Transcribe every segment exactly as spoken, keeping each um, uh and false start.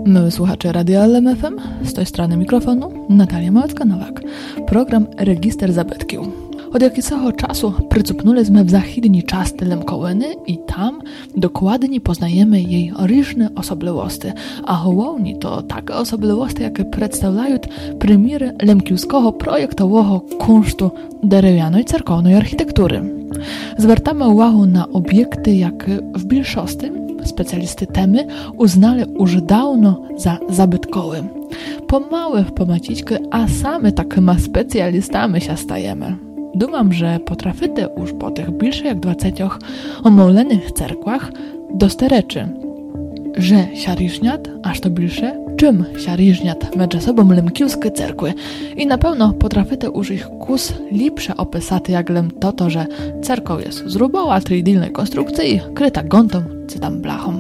Miły słuchacze Radia L M F M, z tej strony mikrofonu Natalia Małecka-Nowak. Program Register zabytków. Od jakiegoś czasu przycupnęliśmy w zachidni части Lemkołyny i tam dokładnie poznajemy jej różne osobliwości, a głównie to takie osobliwości, jakie przedstawiają premiery lemkiewskiego projektowego kunsztu drewnianej cerkownej architektury. Zwracamy uwagę na obiekty, jakie w większości specjalisty temy uznali już dawno za zabytkowe. Pomałe w pomacićkę, a same takimi specjalistami się stajemy. Dumam, że potrafite już po tych bliżej jak dwudziestych omowlenych cerkłach dostereczy, że siariżniat, aż to bliższe, czym siariżniat między sobą lemkiewskie cerkły i na pewno potrafite już ich kus lepsze opisaty jak lem to, to, że cerkow jest z ruboła trójdilnej konstrukcji, kryta gontą czy tam blachą.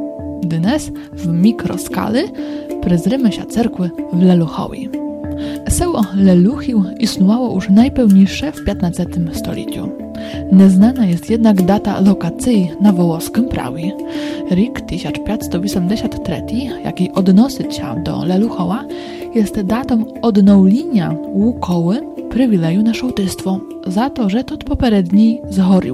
Dnes w mikroskali prezrymy się cerkły w Leluchowi. Seło Leluchił istniało już najpełniejsze w piętnastym stuleciu. Nieznana jest jednak data lokacji na wołoskim prawie. Rok tysiąc pięćset osiemdziesiąt trzy, jaki odnosi się do Leluchowa, jest datą odnowienia łukoły prywileju na sołtystwo, za to, że tot poprzedni zhorił.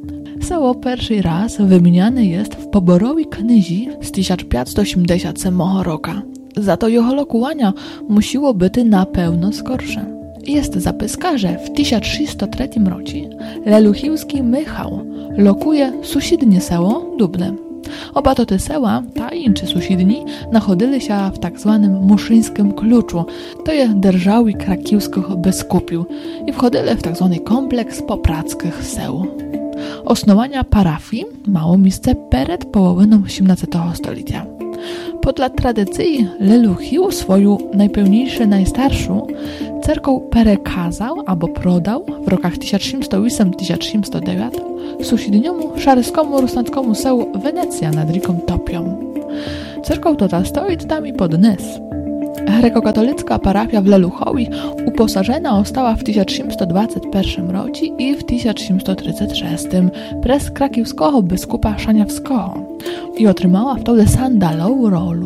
Seło pierwszy raz wymieniane jest w poborowej knyzi z tysiąc pięćset osiemdziesiątego siódmego roku. Za to jego lokowania musiło być na pewno skorsze. Jest zapiska, że w tysiąc sześćset trzecim roku leluchiwski Michał lokuje sąsiednie seło Dubne. Oba to te seła, ta i inczy sąsiedni, nachodzili się w tak zwanym muszyńskim kluczu, to jest dzierżawi krakiewskich biskupiów i wchodzili w tak zwany kompleks poprackich seł. Osnowania parafii mało miejsce przed połowiną osiemnastego stulecia. Podle tradycji Leluchił swoją najpełniejszą, najstarszą cerkow przekazał albo prodał w rokach tysiąc siedemset osiem do tysiąc siedemset dziewięć sąsiedniemu szaryskomu rusnackomu sełu Wenecja nad rieką Topią. Cerkow to stoi tam i pod dnes. Grekokatolicka parafia w Leluchowi uposażena została w tysiąc siedemset dwudziestym pierwszym roku i w tysiąc siedemset trzydziestym szóstym przez krakiewskiego biskupa Szaniawskiego i otrzymała wtedy sandalową rolę.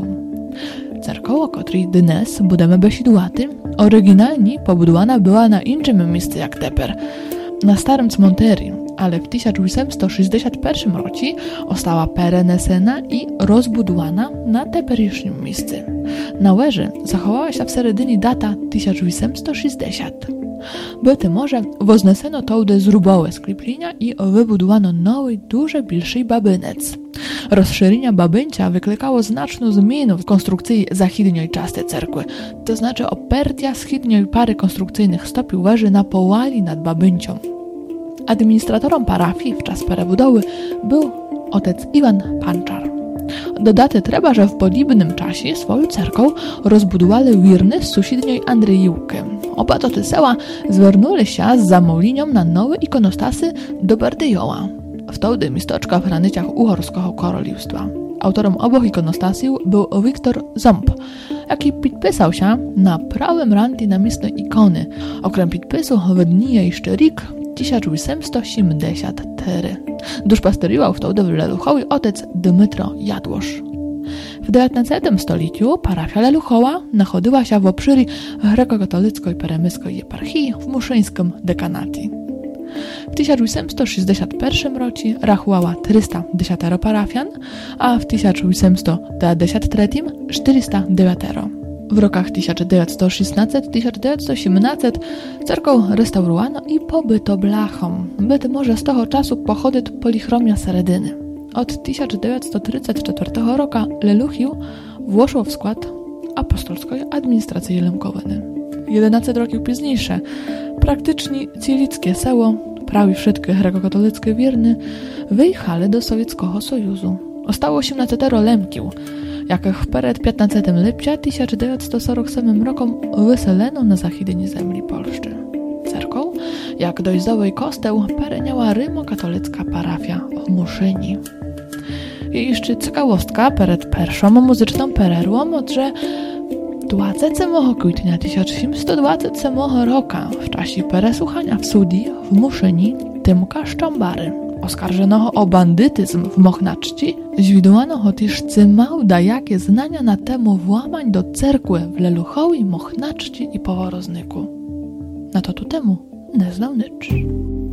Cerkow, o której dnes budemy besidłaty, oryginalnie pobudowana była na innym miejscu jak teper, na starym cmentarzu, ale w tysiąc osiemset sześćdziesiątym pierwszym roku została perenesena i rozbudowana na teperysznym miejscu. Na łeży zachowała się w seredynie data tysiąc osiemset sześćdziesiąty. Być może wozneseno tołdy z rubowe sklepienia i wybudowano nowy, duży, bilszy babynec. Rozszerzenie babyncia wyklikało znaczną zmianę w konstrukcji zachidniej części cerkwy, to znaczy oparcia schidniej pary konstrukcyjnych stopił węży na połali nad babyncią. Administratorem parafii w czas przebudowy był otec Iwan Panczar. Dodać trzeba, że w podobnym czasie swoją cerkow rozbudowali wirny z sąsiedniej Andrzejówki. Oba to te seła zwernuli się z zamówieniem na nowe ikonostasy do Berdyjoła, wtedy miasteczka w graniczach Uhorskiego Królestwa. Autorem obu ikonostasiów był Wiktor Ząb, jaki podpisał się na prawym rantie namiestnej ikony. Okrem podpisu widnieje jeszcze rok tysiąc osiemset siedemdziesiąty czwarty. Duszpasteriował wtedy w Leluchowi otec Dmytro Jadłosz. W dziewiętnastym stuleciu parafia Leluchowa nachodziła się w obszarze grekokatolickiej peremyskiej eparchii w muszyńskim dekanacie. W tysiąc osiemset sześćdziesiątym pierwszym roku rachowała trzysta dziesięć parafian, a w tysiąc osiemset dziewięćdziesiątym trzecim czterysta dziewięć. W rokach tysiąc dziewięćset szesnastym do tysiąc dziewięćset siedemnastego cerkow restaurowano i pobyto blachą. Być może z tego czasu pochodzi polichromia seredyny. Od tysiąc dziewięćset trzydziestego czwartego roku Leluchił włożył w skład apostolskiej administracji Lemkowyny. jedenaście roków późniejsze praktycznie cielickie seło, prawie wszystkie grekokatolickie wierny, wyjechali do Sowieckiego Sojuszu. Ostało osiemnaście Lemkiów, jakich przed piętnastego lipca tysiąc dziewięćset czterdziestym siódmym roku wyseleno na zachidnie ziemi Polszczy. Cerkow, jak dojrzały kosteł, pereniała rymokatolicka parafia w Muszyni. I jeszcze ciekawostka przed pierwszą muzyczną pererwą, że dwudziestego kwietnia tysiąc siedemset dwudziestego roku w czasie peresłuchania w Sudii w Muszyni Tymka Szczambary oskarżonego o bandytyzm w Mochnaczci, zwiduano hotyżcy mał dajakie znania na temu włamań do cerkły w Leluchowi, Mochnaczci i Poworoznyku. Na to tu temu nie znał nycz.